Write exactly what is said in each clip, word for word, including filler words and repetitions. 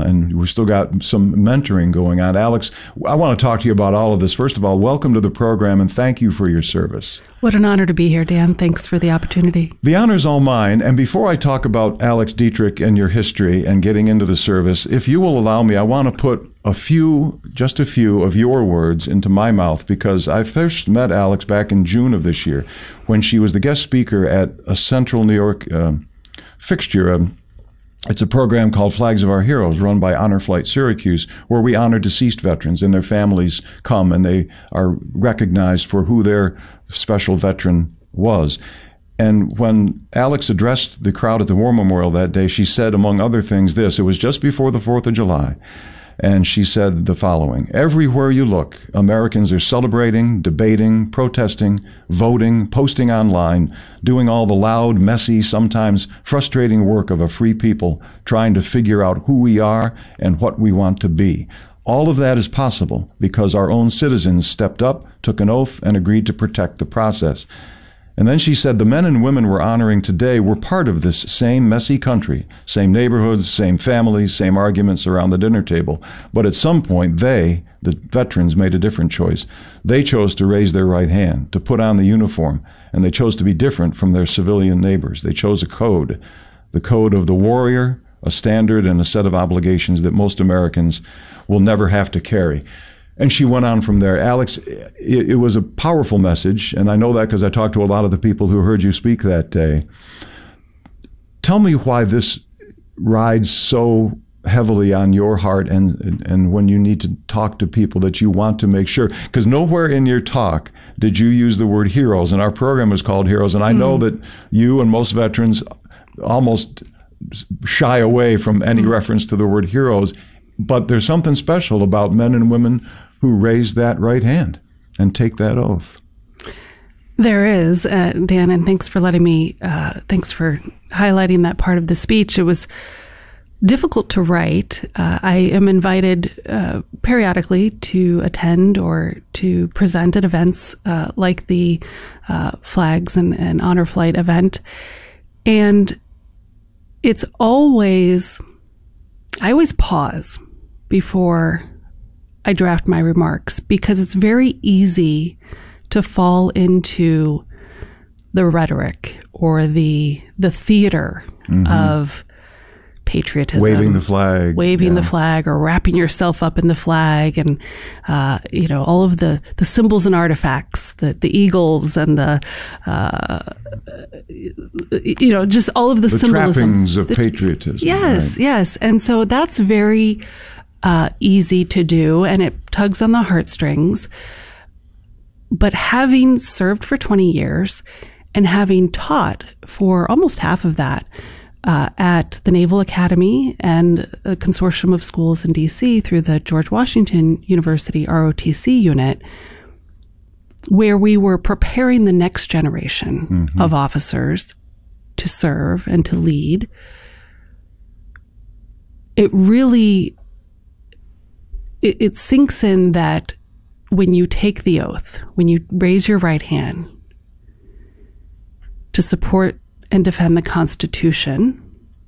and we've still got some mentoring going on. Alex, I want to talk to you about all of this. First of all, welcome to the program, and thank you for your service. What an honor to be here, Dan. Thanks for the opportunity. The honor's all mine. And before I talk about Alex Dietrich and your history and getting into the service, if you will allow me, I want to put a few, just a few of your words into my mouth, because I first met Alex back in June of this year when she was the guest speaker at a Central New York uh, fixture. Um, It's a program called Flags of Our Heroes, run by Honor Flight Syracuse, where we honor deceased veterans, and their families come and they are recognized for who their special veteran was. And when Alex addressed the crowd at the War Memorial that day, she said, among other things, this. It was just before the fourth of July. And she said the following: everywhere you look, Americans are celebrating, debating, protesting, voting, posting online, doing all the loud, messy, sometimes frustrating work of a free people trying to figure out who we are and what we want to be. All of that is possible because our own citizens stepped up, took an oath, and agreed to protect the process. And then she said the men and women we're honoring today were part of this same messy country, same neighborhoods, same families, same arguments around the dinner table. But at some point, they, the veterans, made a different choice. They chose to raise their right hand, to put on the uniform, and they chose to be different from their civilian neighbors. They chose a code, the code of the warrior, a standard and a set of obligations that most Americans will never have to carry. And she went on from there. Alex, it, it was a powerful message, and I know that because I talked to a lot of the people who heard you speak that day. Tell me why this rides so heavily on your heart, and, and, and when you need to talk to people that you want to make sure. Because nowhere in your talk did you use the word heroes, and our program is called Heroes, and I know mm. that you and most veterans almost shy away from any mm. reference to the word heroes, but there's something special about men and women who raise that right hand and take that oath. There is, uh, Dan, and thanks for letting me, uh, thanks for highlighting that part of the speech. It was difficult to write. Uh, I am invited uh, periodically to attend or to present at events uh, like the uh, Flags and, and Honor Flight event. And it's always, I always pause before I draft my remarks, because it's very easy to fall into the rhetoric or the the theater mm-hmm. of patriotism, waving the flag, waving yeah. the flag, or wrapping yourself up in the flag, and uh, you know, all of the the symbols and artifacts, the the eagles and the uh, you know, just all of the, the symbolism, trappings of the, patriotism. Yes, right. yes, and so that's very uh, easy to do, and it tugs on the heartstrings. But having served for twenty years and having taught for almost half of that uh, at the Naval Academy and a consortium of schools in D C through the George Washington University R O T C unit, where we were preparing the next generation mm-hmm. of officers to serve and to lead, it really, it, it sinks in that when you take the oath, when you raise your right hand to support and defend the Constitution,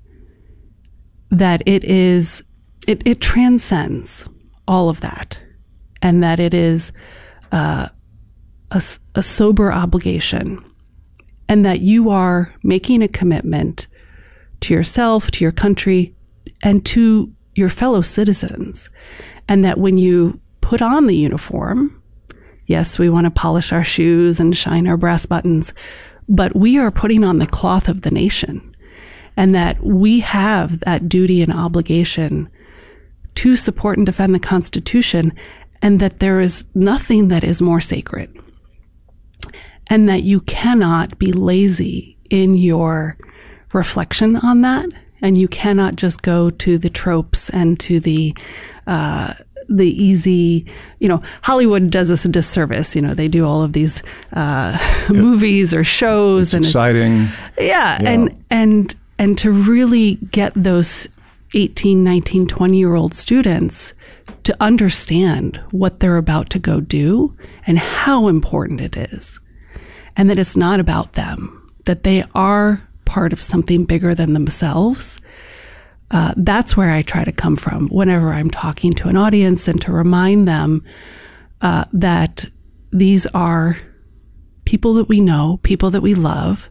that it is, it, it transcends all of that, and that it is uh, a, a sober obligation, and that you are making a commitment to yourself, to your country, and to your fellow citizens, and that when you put on the uniform, yes, we want to polish our shoes and shine our brass buttons, but we are putting on the cloth of the nation, and that we have that duty and obligation to support and defend the Constitution, and that there is nothing that is more sacred, and that you cannot be lazy in your reflection on that, and you cannot just go to the tropes and to the uh, the easy, you know, Hollywood does us a disservice. You know, they do all of these uh, yeah. movies or shows, it's and exciting. It's, yeah, yeah, and and and to really get those eighteen, nineteen, twenty year old students to understand what they're about to go do and how important it is, and that it's not about them, that they are part of something bigger than themselves. uh, that's where I try to come from whenever I'm talking to an audience, and to remind them uh, that these are people that we know, people that we love,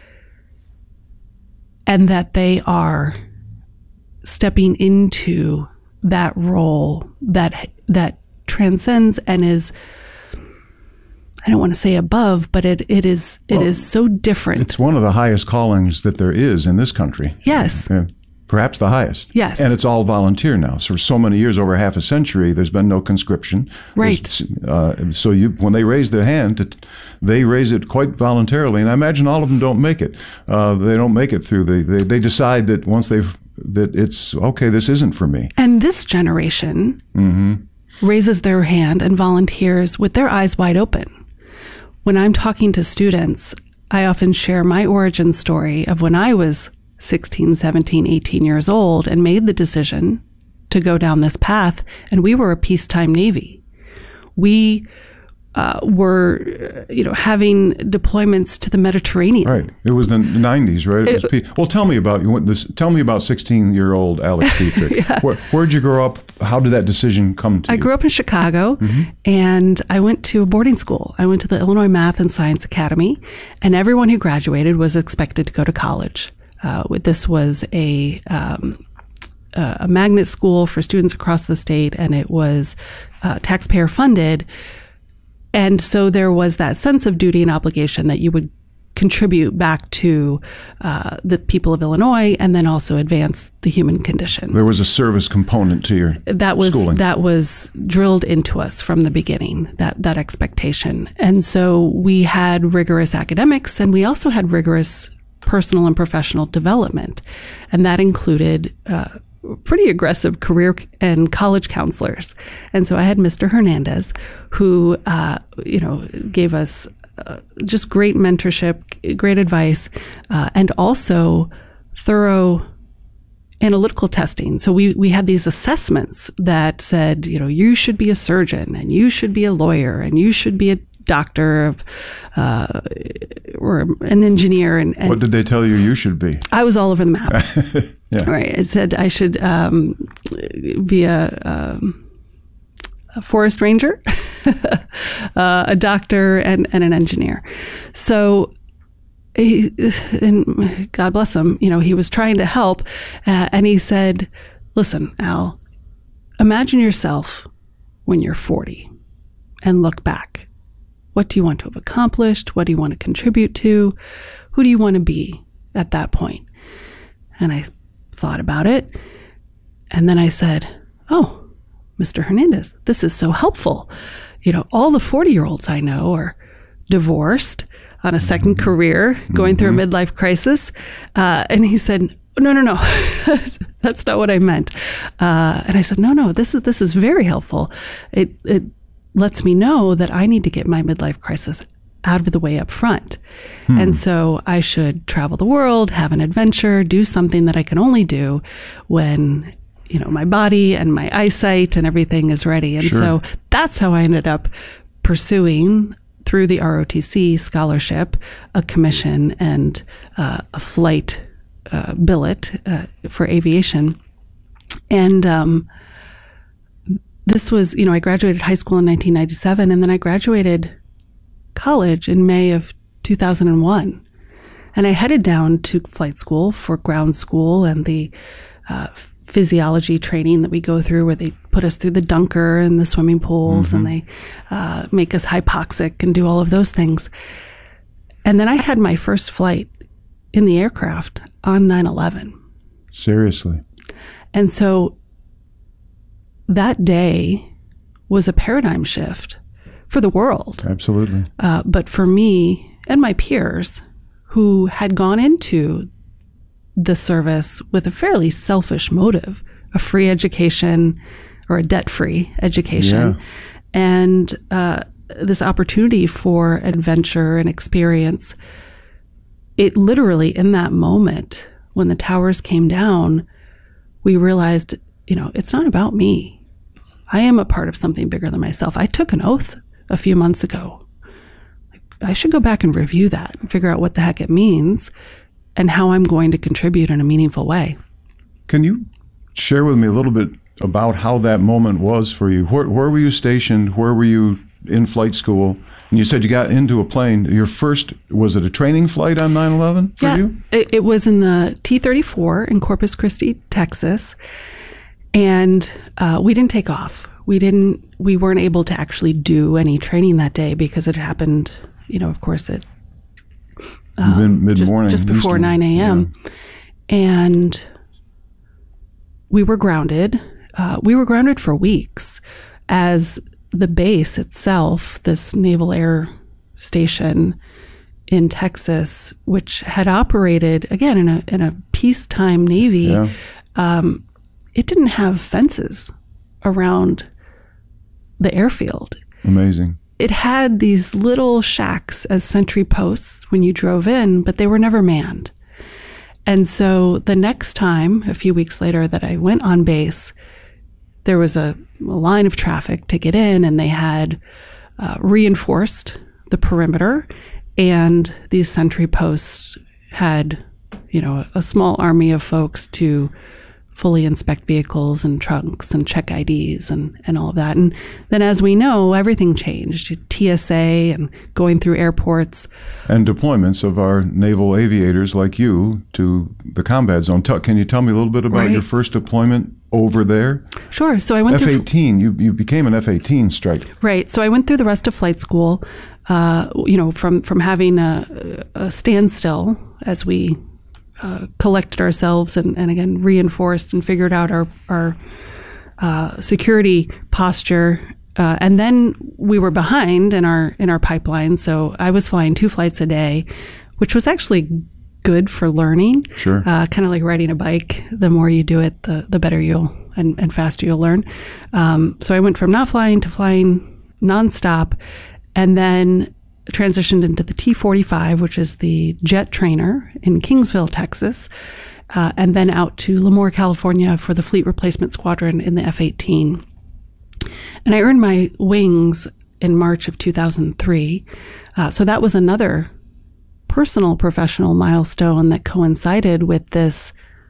and that they are stepping into that role that that transcends and is, I don't want to say above, but it, it is it well, is so different. It's one of the highest callings that there is in this country. Yes. Uh, perhaps the highest. Yes. And it's all volunteer now. So for so many years, over half a century, there's been no conscription. Right. Uh, so you, when they raise their hand, it, they raise it quite voluntarily. And I imagine all of them don't make it. Uh, they don't make it through the, they, they decide that once they've, that it's, okay, this isn't for me. And this generation mm-hmm. raises their hand and volunteers with their eyes wide open. When I'm talking to students, I often share my origin story of when I was sixteen, seventeen, eighteen years old and made the decision to go down this path. And we were a peacetime Navy. We uh, were, you know, having deployments to the Mediterranean. Right. It was the nineties, right? It was pe- well, tell me about you. This. Tell me about sixteen-year-old Alex Dietrich. Yeah. Where, where'd you grow up? How did that decision come to I you? I grew up in Chicago, mm-hmm. and I went to a boarding school. I went to the Illinois Math and Science Academy, and everyone who graduated was expected to go to college. Uh, this was a um, a magnet school for students across the state, and it was uh, taxpayer funded. And so there was that sense of duty and obligation that you would contribute back to uh, the people of Illinois, and then also advance the human condition. There was a service component to your that was schooling. That was drilled into us from the beginning, that that expectation. And so we had rigorous academics, and we also had rigorous personal and professional development, and that included uh, pretty aggressive career and college counselors. And so I had Mister Hernandez, who uh, you know gave us uh, just great mentorship, great advice, uh, and also thorough analytical testing. So we we had these assessments that said, you know, you should be a surgeon, and you should be a lawyer, and you should be a doctor of, uh, or an engineer. And, and what did they tell you you should be? I was all over the map. Yeah. Right. It said I should um, be a, um, a forest ranger, uh, a doctor, and, and an engineer. So he, and God bless him, you know, he was trying to help, uh, and he said, listen, Al, imagine yourself when you're forty and look back. What do you want to have accomplished? What do you want to contribute to? Who do you want to be at that point? And I thought about it. And then I said, oh, Mister Hernandez, this is so helpful. You know, all the forty-year-olds I know are divorced, on a second mm-hmm. career, going mm-hmm. through a midlife crisis. Uh, and he said, no, no, no, that's not what I meant. Uh, and I said, no, no, this is this is very helpful. It it lets me know that I need to get my midlife crisis out of the way up front. Hmm. And so I should travel the world, have an adventure, do something that I can only do when, you know, my body and my eyesight and everything is ready. And sure. so that's how I ended up pursuing, through the R O T C scholarship, a commission and uh, a flight uh, billet uh, for aviation. And um, this was, you know, I graduated high school in nineteen ninety-seven, and then I graduated college in May of two thousand one. And I headed down to flight school for ground school and the uh, physiology training that we go through, where they put us through the dunker and the swimming pools, mm-hmm. and they uh, make us hypoxic and do all of those things. And then I had my first flight in the aircraft on nine eleven. Seriously. And so that day was a paradigm shift for the world. Absolutely. Uh, but for me and my peers who had gone into the service with a fairly selfish motive, a free education or a debt-free education, yeah. and uh, this opportunity for adventure and experience, it literally, in that moment, when the towers came down, we realized, you know, it's not about me. I am a part of something bigger than myself. I took an oath a few months ago. I should go back and review that and figure out what the heck it means and how I'm going to contribute in a meaningful way. Can you share with me a little bit about how that moment was for you? Where, where were you stationed? Where were you in flight school? And you said you got into a plane. Your first, was it a training flight on nine eleven for yeah, you? It, it was in the T thirty-four in Corpus Christi, Texas. And uh, we didn't take off. We didn't, we weren't able to actually do any training that day because it happened, you know, of course, at um, Mid morning, just, just before nine a.m. Yeah. And we were grounded. Uh, we were grounded for weeks as the base itself, this Naval Air Station in Texas, which had operated, again, in a in a peacetime Navy, yeah. um, it didn't have fences around the airfield. Amazing. It had these little shacks as sentry posts when you drove in, but they were never manned. And so the next time, a few weeks later, that I went on base, there was a, a line of traffic to get in, and they had uh, reinforced the perimeter, and these sentry posts had, you know, a small army of folks to fully inspect vehicles and trunks and check I Ds and, and all of that. And then, as we know, everything changed. T S A and going through airports. And deployments of our naval aviators like you to the combat zone. Tell, can you tell me a little bit about right. your first deployment over there? Sure. So I went F eighteen, through... you, you became an F eighteen strike. Right. So I went through the rest of flight school, uh, you know, from, from having a, a standstill as we Uh, collected ourselves and, and again reinforced and figured out our our uh, security posture, uh, and then we were behind in our in our pipeline. So I was flying two flights a day, which was actually good for learning. Sure, uh, kind of like riding a bike. The more you do it, the the better you'll and, and faster you'll learn. Um, so I went from not flying to flying nonstop, and then transitioned into the T forty-five, which is the jet trainer in Kingsville, Texas, uh, and then out to Lemoore, California for the Fleet Replacement Squadron in the F eighteen. And I earned my wings in March of two thousand three. Uh, so that was another personal professional milestone that coincided with this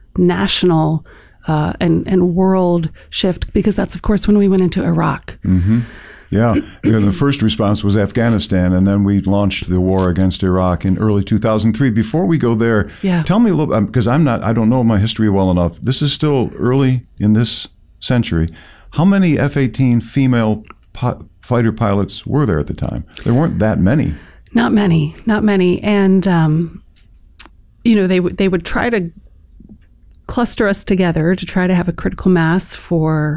national uh, and, and world shift, because that's, of course, when we went into Iraq. Mm-hmm. Yeah, the first response was Afghanistan, and then we launched the war against Iraq in early two thousand three. Before we go there, yeah. tell me a little, because I'm not, I don't know my history well enough. This is still early in this century. How many F eighteen female po- fighter pilots were there at the time? There weren't that many. Not many, not many, and um, you know, they would they would try to cluster us together to try to have a critical mass for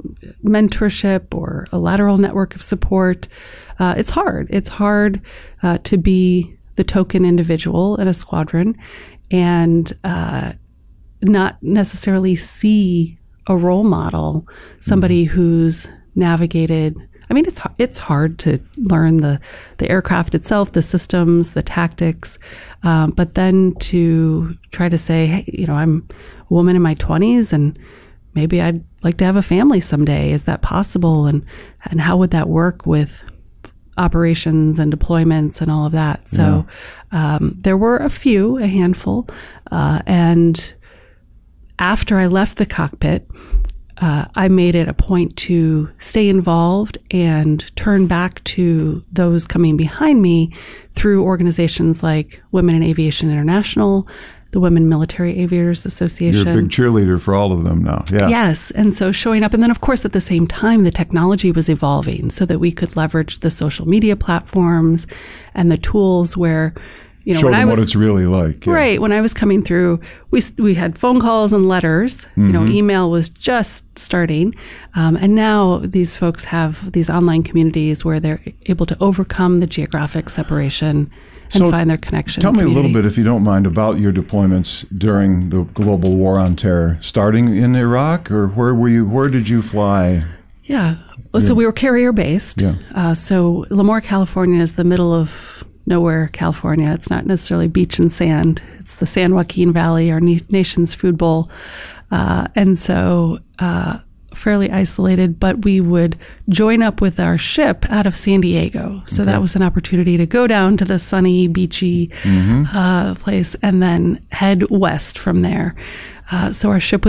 mentorship or a lateral network of support. Uh, it's hard. It's hard uh, to be the token individual in a squadron and uh, not necessarily see a role model, somebody mm-hmm. who's navigated. I mean, it's it's hard to learn the, the aircraft itself, the systems, the tactics, um, but then to try to say, hey, you know, I'm a woman in my twenties and maybe I'd like to have a family someday. Is that possible? And and how would that work with operations and deployments and all of that? So yeah. um, there were a few, a handful. Uh, and after I left the cockpit, uh, I made it a point to stay involved and turn back to those coming behind me through organizations like Women in Aviation International, the Women Military Aviators Association. You're a big cheerleader for all of them now. Yeah. Yes. And so showing up. And then, of course, at the same time, the technology was evolving so that we could leverage the social media platforms and the tools where, you know, show when them I was, what it's really like. Yeah. Right. When I was coming through, we we had phone calls and letters. Mm-hmm. You know, email was just starting. Um, and now these folks have these online communities where they're able to overcome the geographic separation and so find their connection. Tell me community. a little bit, if you don't mind, about your deployments during the global war on terror, starting in Iraq, or where were you? Where did you fly? Yeah, so we were carrier based. Yeah. Uh, so Lemoore, California, is the middle of nowhere, California. It's not necessarily beach and sand. It's the San Joaquin Valley, our na- nation's food bowl, uh, and so. Uh, fairly isolated, but we would join up with our ship out of San Diego. So okay. that was an opportunity to go down to the sunny, beachy mm-hmm. uh, place and then head west from there. Uh, so our ship was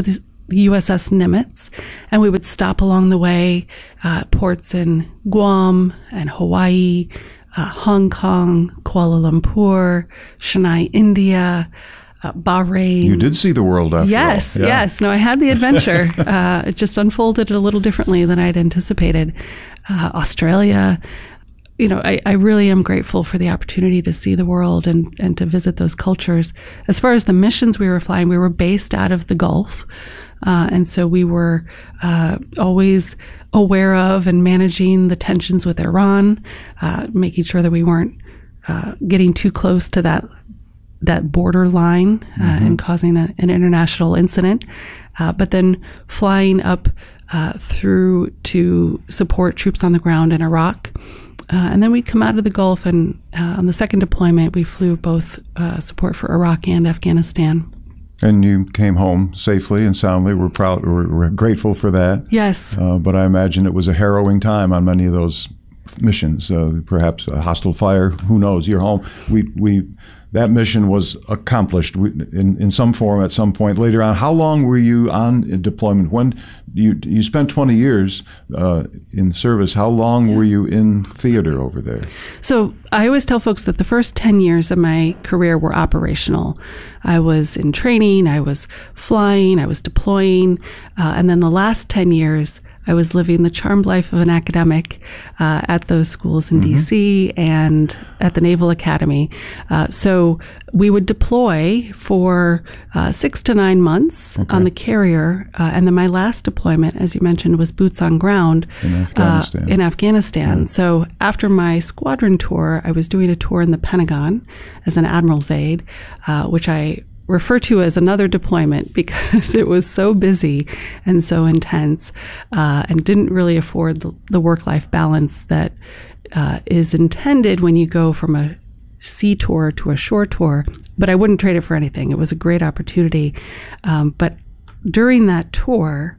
the U S S Nimitz, and we would stop along the way, uh, ports in Guam and Hawaii, uh, Hong Kong, Kuala Lumpur, Chennai, India, uh, Bahrain. You did see the world after yes, all. Yeah. Yes, no, I had the adventure. uh, it just unfolded a little differently than I'd anticipated. Uh, Australia. You know, I, I really am grateful for the opportunity to see the world and, and to visit those cultures. As far as the missions we were flying, we were based out of the Gulf. Uh, and so we were uh, always aware of and managing the tensions with Iran, uh, making sure that we weren't uh, getting too close to that that border line uh, mm-hmm. and causing a, an international incident. Uh, but then flying up uh, through to support troops on the ground in Iraq. Uh, and then we'd come out of the Gulf, and uh, on the second deployment, we flew both uh, support for Iraq and Afghanistan. And you came home safely and soundly. We're proud. We're, we're grateful for that. Yes. Uh, but I imagine it was a harrowing time on many of those missions. Uh, perhaps a hostile fire. Who knows? You're home. We we. That mission was accomplished in, in some form at some point later on. How long were you on deployment? When you you spent twenty years uh, in service, how long yeah. were you in theater over there? So I always tell folks that the first ten years of my career were operational. I was in training, I was flying, I was deploying, uh, and then the last ten years I was living the charmed life of an academic uh, at those schools in mm-hmm. D C and at the Naval Academy. Uh, so we would deploy for uh, six to nine months okay. on the carrier. Uh, and then my last deployment, as you mentioned, was boots on ground in Afghanistan. Uh, in Afghanistan. Mm. So after my squadron tour, I was doing a tour in the Pentagon as an admiral's aide, uh, which I refer to as another deployment because it was so busy and so intense uh, and didn't really afford the, the work-life balance that uh, is intended when you go from a sea tour to a shore tour. But I wouldn't trade it for anything. It was a great opportunity. Um, but during that tour,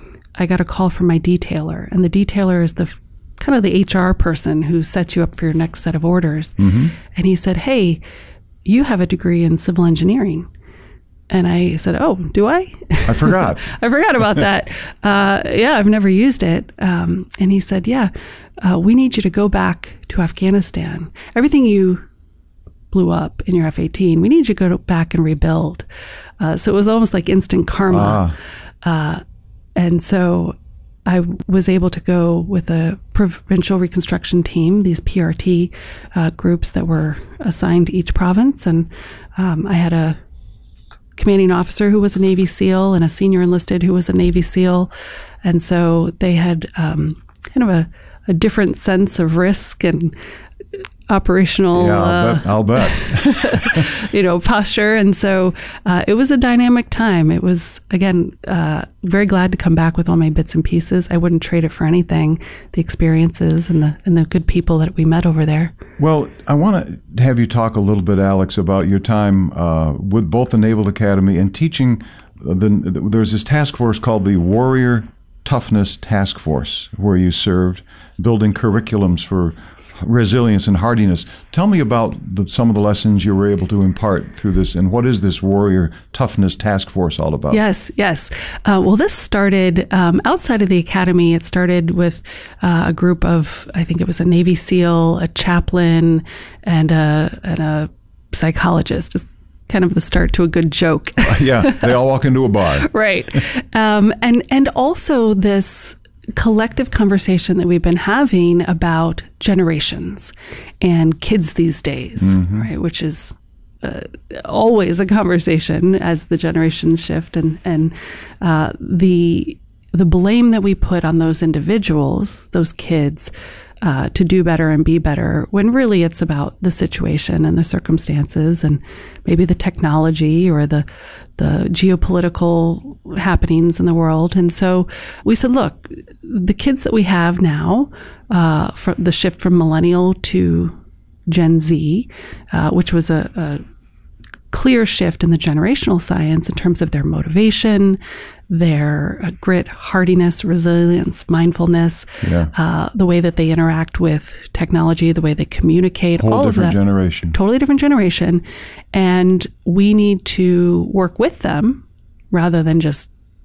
I got a call from my detailer, and the detailer is the kind of the H R person who sets you up for your next set of orders. Mm-hmm. And he said, "Hey, you have a degree in civil engineering." And I said, "Oh, do I?" I forgot. I forgot about that. Uh, yeah, I've never used it. Um, and he said, "Yeah, uh, we need you to go back to Afghanistan. Everything you blew up in your F eighteen, we need you to go back and rebuild." Uh, so it was almost like instant karma. Ah. Uh, and so I was able to go with a provincial reconstruction team, these P R T uh, groups that were assigned to each province. And um, I had a commanding officer who was a Navy SEAL and a senior enlisted who was a Navy SEAL. And so they had um, kind of a, a different sense of risk and operational yeah, I'll uh, bet, I'll bet. you know, posture. And so uh, it was a dynamic time. It was, again, uh, very glad to come back with all my bits and pieces. I wouldn't trade it for anything, the experiences and the and the good people that we met over there. Well, I want to have you talk a little bit, Alex, about your time uh, with both the Naval Academy and teaching. The, the, there's this task force called the Warrior Toughness Task Force, where you served, building curriculums for resilience and hardiness. Tell me about the, some of the lessons you were able to impart through this, and what is this Warrior Toughness Task Force all about? Yes, yes. Uh, well, this started um, outside of the academy. It started with uh, a group of, I think it was a Navy SEAL, a chaplain, and a, and a psychologist. Just kind of the start to a good joke. Yeah, they all walk into a bar. Right. Um, and and also this collective conversation that we've been having about generations and kids these days, mm-hmm. right? Which is uh, always a conversation as the generations shift, and and uh, the the blame that we put on those individuals, those kids, uh, to do better and be better, when really it's about the situation and the circumstances and maybe the technology or the the geopolitical happenings in the world. And so we said, look, the kids that we have now, uh, from the shift from millennial to Gen Z, uh, which was a, a clear shift in the generational science in terms of their motivation, their uh, grit, hardiness, resilience, mindfulness, yeah. uh, the way that they interact with technology, the way they communicate, Whole all of that. Whole different generation. Totally different generation. And we need to work with them rather than just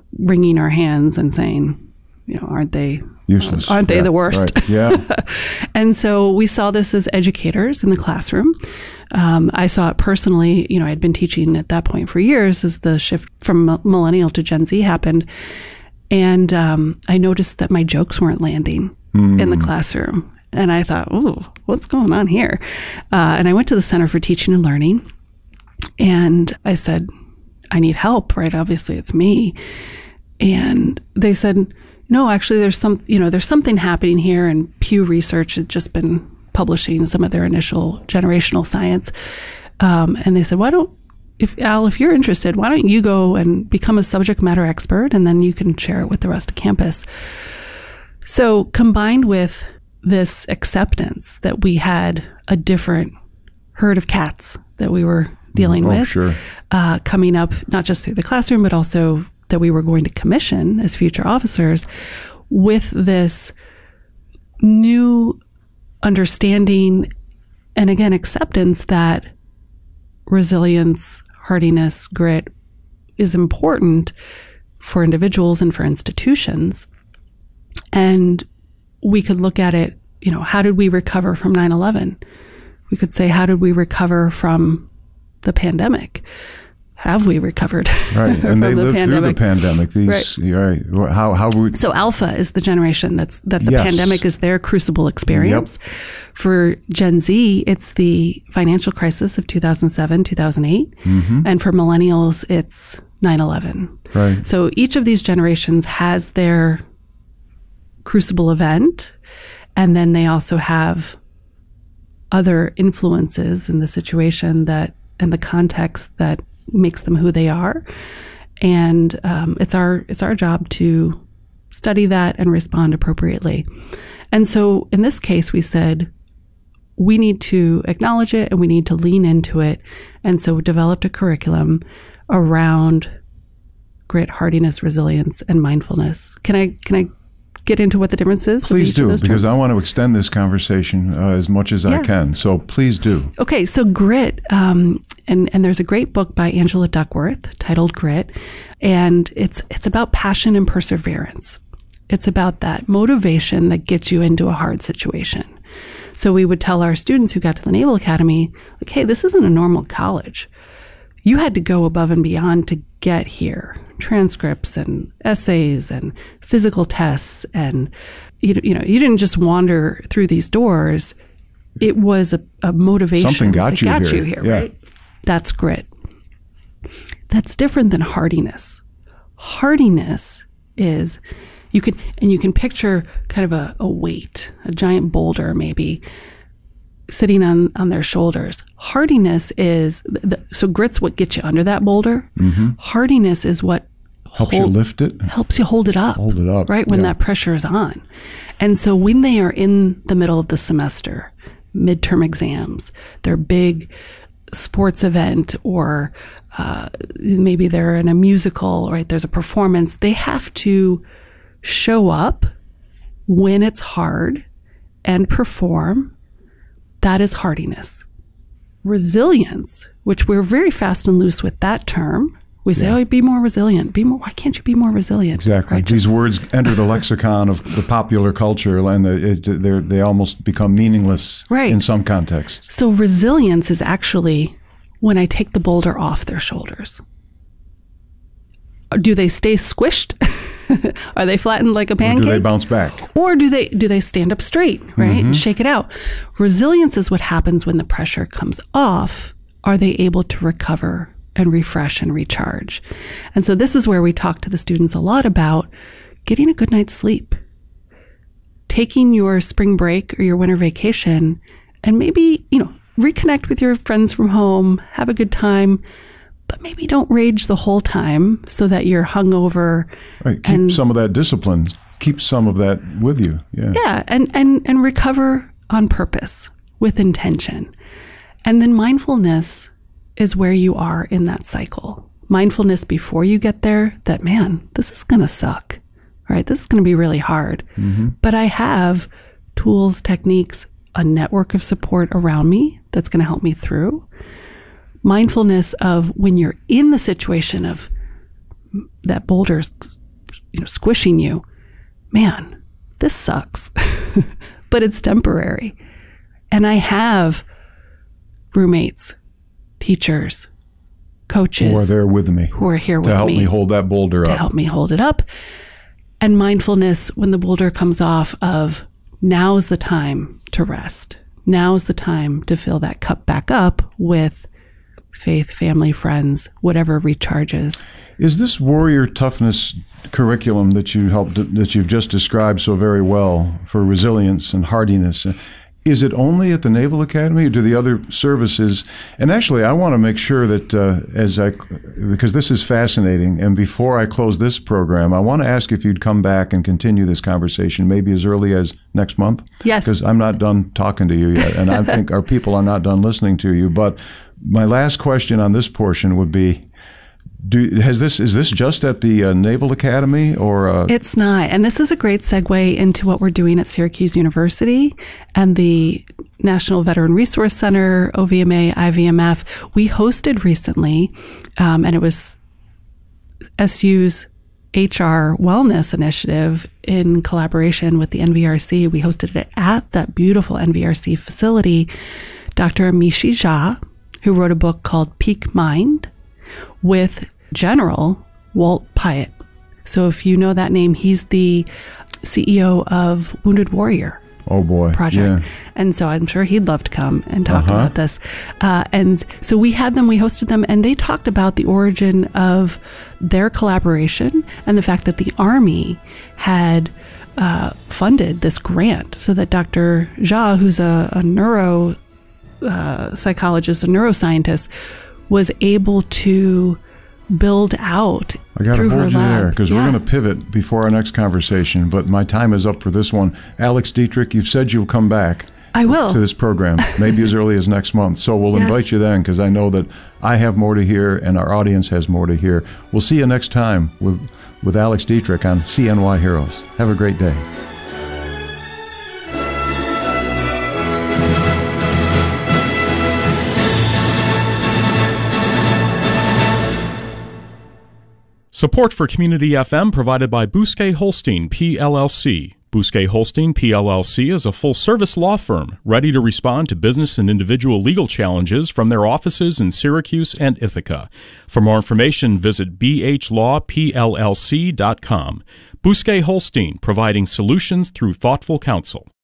wringing our hands and saying, you know, aren't they useless? Aren't they yeah, the worst? Right. Yeah. And so we saw this as educators in the classroom. Um, I saw it personally. You know, I'd been teaching at that point for years as the shift from m- millennial to Gen Z happened. And um, I noticed that my jokes weren't landing mm. in the classroom. And I thought, ooh, what's going on here? Uh, and I went to the Center for Teaching and Learning. And I said, I need help, right? Obviously, it's me. And they said, no, actually, there's some, you know, there's something happening here. And Pew Research had just been publishing some of their initial generational science. Um, and they said, why don't, if Al, if you're interested, why don't you go and become a subject matter expert, and then you can share it with the rest of campus. So combined with this acceptance that we had a different herd of cats that we were dealing oh, with, sure. uh, coming up, not just through the classroom, but also that we were going to commission as future officers, with this new understanding and, again, acceptance that resilience, hardiness, grit is important for individuals and for institutions. And we could look at it, you know, how did we recover from nine eleven? We could say, how did we recover from the pandemic? Have we recovered? Right, and they the lived pandemic? through the pandemic. These, right? right. How how we? So Alpha is the generation that's that the Yes. pandemic is their crucible experience. Yep. For Gen Z, it's the financial crisis of two thousand seven, two thousand eight, Mm-hmm. and for millennials, it's nine eleven. Right. So each of these generations has their crucible event, and then they also have other influences in the situation that and the context that makes them who they are. And um, it's our it's our job to study that and respond appropriately. And so in this case, we said we need to acknowledge it and we need to lean into it. And so we developed a curriculum around grit, hardiness, resilience, and mindfulness. Can I can I get into what the difference is? Please do, because terms? I want to extend this conversation uh, as much as Yeah. I can. So please do. Okay, so grit, um, and and there's a great book by Angela Duckworth titled Grit, and it's it's about passion and perseverance. It's about that motivation that gets you into a hard situation. So we would tell our students who got to the Naval Academy, like, hey, this isn't a normal college. You had to go above and beyond to get here. Transcripts and essays and physical tests, and you, you know, you didn't just wander through these doors. It was a, a motivation Something got that you got here. you here, Yeah. right? That's grit. That's different than hardiness. Hardiness is you can and you can picture kind of a, a weight, a giant boulder maybe sitting on, on their shoulders. Hardiness is, the, so grit's what gets you under that boulder. Mm-hmm. Hardiness is what Helps hold, you lift it. helps you hold it up. Hold it up. Right, when yeah. that pressure is on. And so when they are in the middle of the semester, midterm exams, their big sports event, or uh, maybe they're in a musical, right, there's a performance, they have to show up when it's hard and perform. That is hardiness. Resilience, which we're very fast and loose with that term. We say, Yeah. oh, be more resilient. Be more. Why can't you be more resilient? Exactly. Right? These Just- words enter the lexicon of the popular culture, and it, they're, they almost become meaningless Right. in some contexts. So resilience is actually when I take the boulder off their shoulders. Do they stay squished? Are they flattened like a Or pancake? do they bounce back? Or do they do they stand up straight, right? And shake it out. Resilience is what happens when the pressure comes off. Are they able to recover and refresh and recharge? And so this is where we talk to the students a lot about getting a good night's sleep, taking your spring break or your winter vacation, and maybe, you know, reconnect with your friends from home, have a good time, but maybe don't rage the whole time so that you're hungover. Right. Keep and- some of that discipline. Keep some of that with you. Yeah. Yeah, and, and, and recover on purpose with intention. And then mindfulness is where you are in that cycle. Mindfulness before you get there, that, man, this is going to suck, right? This is going to be really hard. Mm-hmm. But I have tools, techniques, a network of support around me that's going to help me through. Mindfulness of when you're in the situation of that boulder's you know, squishing you, man, this sucks, but it's temporary. And I have roommates, teachers, coaches who are there with me, who are here with to help me me hold that boulder to up. help me hold it up. And mindfulness when the boulder comes off of now's the time to rest. Now's the time to fill that cup back up with faith, family, friends, whatever recharges. Is this warrior toughness curriculum that you helped that you've just described so very well for resilience and hardiness, is it only at the Naval Academy, or do the other services? And actually, I want to make sure that uh, as I, because this is fascinating, and before I close this program, I want to ask if you'd come back and continue this conversation, maybe as early as next month. Yes. Because I'm not done talking to you yet, and I think our people are not done listening to you. But my last question on this portion would be, Do, has this is this just at the uh, Naval Academy or? Uh... It's not, and this is a great segue into what we're doing at Syracuse University and the National Veteran Resource Center, O V M A, I V M F. We hosted recently, um, and it was S U's H R Wellness Initiative in collaboration with the N V R C. We hosted it at that beautiful N V R C facility. Doctor Amishi Jha, who wrote a book called Peak Mind, with General Walt Pyatt. So if you know that name, he's the C E O of Wounded Warrior oh boy, Project. Yeah. And so I'm sure he'd love to come and talk Uh-huh. about this. Uh, and so we had them, we hosted them, and they talked about the origin of their collaboration and the fact that the Army had uh, funded this grant so that Doctor Jha, who's a, a neuro uh, psychologist, a neuroscientist, was able to build out I got to through her hold you lab. there because Yeah. we're going to pivot before our next conversation, but my time is up for this one. Alex Dietrich, you've said you'll come back I will. to this program, maybe as early as next month. So we'll Yes. invite you then because I know that I have more to hear and our audience has more to hear. We'll see you next time with, with Alex Dietrich on C N Y Heroes. Have a great day. Support for Community F M provided by Bousquet Holstein, P L L C. Bousquet Holstein, P L L C is a full-service law firm ready to respond to business and individual legal challenges from their offices in Syracuse and Ithaca. For more information, visit b h law p l l c dot com. Bousquet Holstein, providing solutions through thoughtful counsel.